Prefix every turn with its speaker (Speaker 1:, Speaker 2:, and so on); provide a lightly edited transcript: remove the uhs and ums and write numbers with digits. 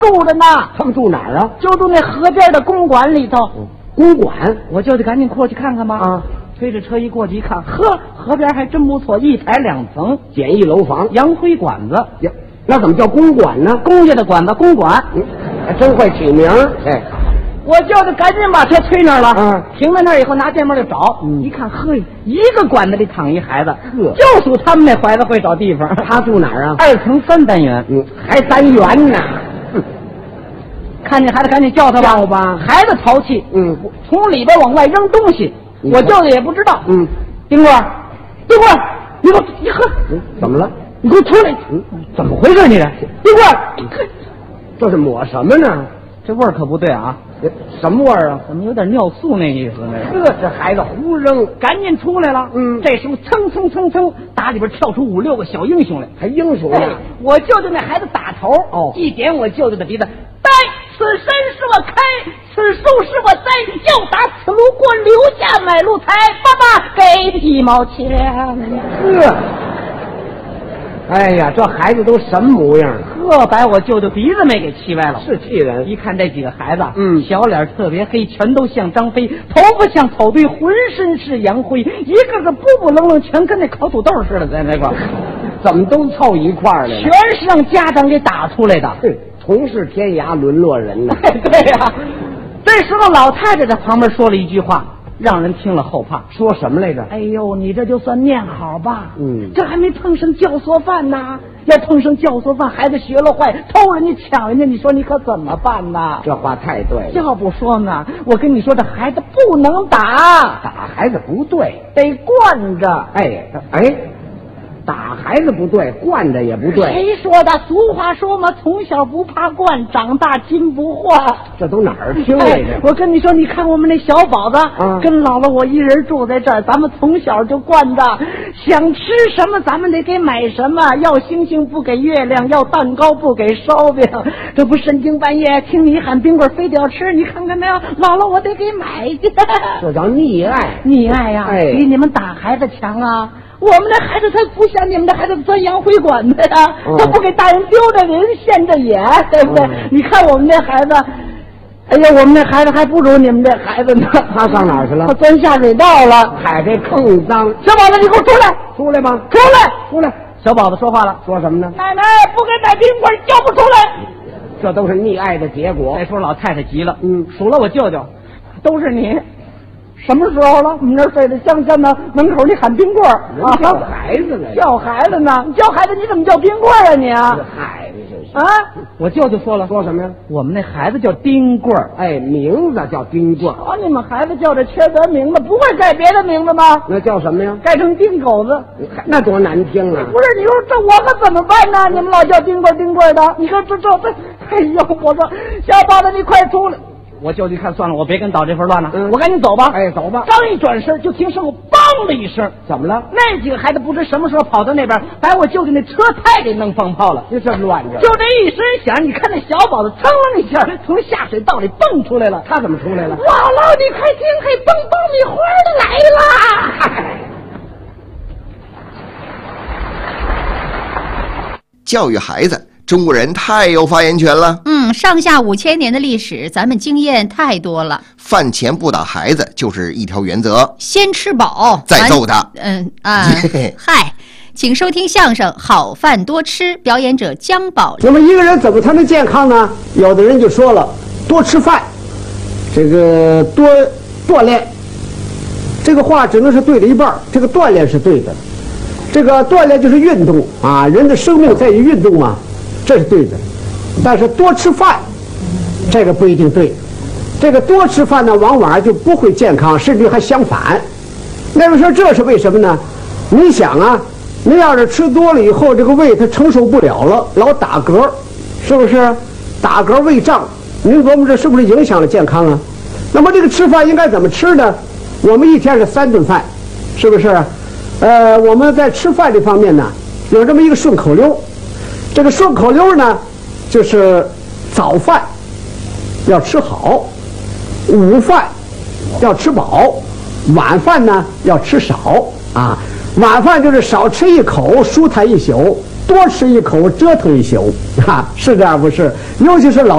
Speaker 1: 住着呢。
Speaker 2: 他们住哪儿啊？
Speaker 1: 就住那河边的公馆里头。
Speaker 2: 公馆，
Speaker 1: 我就得赶紧过去看看吧。
Speaker 2: 啊，
Speaker 1: 推着车一过去一看，呵，河边还真不错，一排2层，
Speaker 2: 简易楼房，
Speaker 1: 洋灰馆子。
Speaker 2: 呀，那怎么叫公馆呢？
Speaker 1: 公家的馆子，公馆。
Speaker 2: 还真会起名。哎，
Speaker 1: 我就得赶紧把车推那儿了。
Speaker 2: 嗯，
Speaker 1: 停在那儿以后，拿电门就找。一看，呵，一个馆子里躺一孩子，
Speaker 2: 呵，
Speaker 1: 就属他们那孩子会找地方。
Speaker 2: 他住哪儿啊
Speaker 1: ？2层3单元。
Speaker 2: 还3元呢。
Speaker 1: 看见孩子赶紧叫他吧。
Speaker 2: 叫吧。
Speaker 1: 孩子淘气。从里边往外扔东西，我舅舅也不知道。丁贵，丁贵，你喝，
Speaker 2: 怎么了？
Speaker 1: 你给我出来！怎么回事你？丁贵，
Speaker 2: 这是抹什么呢？
Speaker 1: 这味儿可不对啊！
Speaker 2: 什么味儿啊？
Speaker 1: 怎么有点尿素那意思呢？
Speaker 2: 这孩子胡扔，
Speaker 1: 赶紧出来了。这时候蹭蹭蹭蹭，打里边跳出5、6个小英雄来，
Speaker 2: 还英雄呢。
Speaker 1: 我舅舅那孩子打头，一点我舅舅的鼻子，呆，此山是我开，此树是我栽，要打此路过，留下买路财。爸爸给1毛钱。
Speaker 2: 哎呀，这孩子都什么模样了？
Speaker 1: 把我舅舅鼻子没给气歪了，
Speaker 2: 是气人。
Speaker 1: 一看这几个孩子，小脸特别黑，全都像张飞，头发像草堆，浑身是洋灰，一个个不愣愣，全跟那烤土豆似的，在那块儿，
Speaker 2: 怎么都凑一块儿来了？
Speaker 1: 全是让家长给打出来的。
Speaker 2: 同是天涯沦落人呢。
Speaker 1: 对呀，这时候老太太在旁边说了一句话，让人听了后怕。
Speaker 2: 说什么来着？
Speaker 1: 哎呦，你这就算念好吧。这还没碰上教唆犯呢。要碰上教唆犯，孩子学了坏，偷人家抢人家，你说你可怎么办呢？
Speaker 2: 这话太对了。
Speaker 1: 要不说呢，我跟你说，这孩子不能打，
Speaker 2: 打孩子不对，
Speaker 1: 得惯着。
Speaker 2: 打孩子不对，惯着也不对。
Speaker 1: 谁说的？俗话说嘛，从小不怕惯，长大金不换。
Speaker 2: 这都哪儿听来着？
Speaker 1: 我跟你说，你看我们那小宝子，跟姥姥我一人住在这儿，咱们从小就惯着，想吃什么咱们得给买什么，要星星不给月亮，要蛋糕不给烧饼。这不深更半夜听你喊冰棍非得要吃，你看看没有？姥姥我得给买去。
Speaker 2: 这叫溺爱，
Speaker 1: 溺爱呀！比你们打孩子强啊！我们的孩子他不像你们的孩子钻洋灰馆子呀，他不给大人丢着人现着眼，对不对？你看我们这孩子，哎呀，我们这孩子还不如你们这孩子呢。
Speaker 2: 他上哪儿去了？
Speaker 1: 他钻下水道了。
Speaker 2: 海这更脏。
Speaker 1: 小宝子，你给我出来！
Speaker 2: 出来吧！
Speaker 1: 出来！
Speaker 2: 出来！
Speaker 1: 小宝子说话了，
Speaker 2: 说什么呢？
Speaker 1: 奶奶不给买冰棍，叫不出来。
Speaker 2: 这都是溺爱的结果。
Speaker 1: 再说老太太急了，数了我舅舅，都是你。什么时候了？我们这睡得香香的，门口你喊冰棍儿
Speaker 2: 啊！叫孩子呢？
Speaker 1: 叫孩子呢？叫孩子你怎么叫冰棍儿啊你啊？
Speaker 2: 孩子这是
Speaker 1: 啊！我舅舅说了，
Speaker 2: 说什么呀？
Speaker 1: 我们那孩子叫丁棍儿，
Speaker 2: 名字叫丁棍儿。
Speaker 1: 你们孩子叫这缺德名字，不会改别的名字吗？
Speaker 2: 那叫什么呀？
Speaker 1: 改成丁狗子，
Speaker 2: 那多难听啊！
Speaker 1: 不是，你说这我可怎么办呢？你们老叫丁棍儿丁棍儿的，你看这，哎呦，我说小宝子你快出来！我舅舅看算了，我别跟捣这份乱了，我赶紧走吧。
Speaker 2: 走吧。
Speaker 1: 刚一转身，就听身后梆的一声，
Speaker 2: 怎么了？
Speaker 1: 那几个孩子不知什么时候跑到那边，把我舅舅那车胎给弄放炮了。
Speaker 2: 这是乱着。
Speaker 1: 就这一声响，你看那小宝子噌楞一下从下水道里蹦出来了。
Speaker 2: 他怎么出来了？
Speaker 1: 姥姥，你快听，还蹦爆米花的来了！
Speaker 3: 教育孩子，中国人太有发言权了。
Speaker 4: 上下5000年的历史，咱们经验太多了。
Speaker 3: 饭前不打孩子就是一条原则，
Speaker 4: 先吃饱
Speaker 3: 再揍他。
Speaker 4: 嗨，请收听相声《好饭多吃》，表演者姜宝。
Speaker 5: 那么一个人怎么才能健康呢？有的人就说了，多吃饭，这个多锻炼。这个话只能是对的一半，这个锻炼是对的。这个锻炼就是运动啊，人的生命在于运动嘛，这是对的。但是多吃饭，这个不一定对。这个多吃饭呢，往往就不会健康，甚至还相反。那么说这是为什么呢？你想啊，您要是吃多了以后，这个胃它承受不了了，老打嗝，是不是？打嗝胃胀，您琢磨这是不是影响了健康啊？那么这个吃饭应该怎么吃呢？我们一天是3顿饭，是不是？我们在吃饭这方面呢，有这么一个顺口溜。这个顺口溜呢，就是早饭要吃好，午饭要吃饱，晚饭呢要吃少啊。晚饭就是少吃一口，舒坦一宿；多吃一口，折腾一宿啊，是这样不是？尤其是老